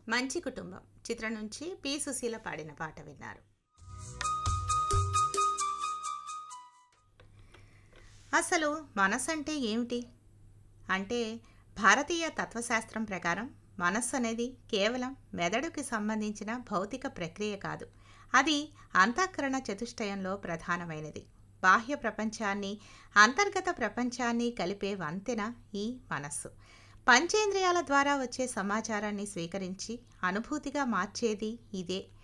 మంచి కుటుంబం చిత్రం నుంచి పి సుశీల పాడిన పాట విన్నారు. అసలు మనస్సు అంటే ఏమిటి అంటే, భారతీయ తత్వశాస్త్రం ప్రకారం మనస్సు అనేది కేవలం మెదడుకి సంబంధించిన భౌతిక ప్రక్రియ కాదు. అది అంతఃకరణ చతుష్టయంలో ప్రధానమైనది. బాహ్య ప్రపంచాన్ని, అంతర్గత ప్రపంచాన్ని కలిపే వంతెన ఈ మనస్సు. పంచేంద్రియాల ద్వారా వచ్చే సమాచారాన్ని స్వీకరించి అనుభూతిగా మార్చేది ఇదే.